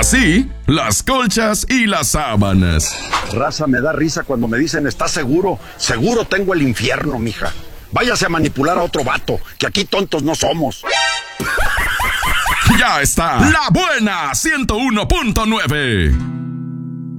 Así, las colchas y las sábanas. Raza, me da risa cuando me dicen, ¿estás seguro? Seguro tengo el infierno, mija. Váyase a manipular a otro vato, que aquí tontos no somos. Ya está, La Buena 101.9.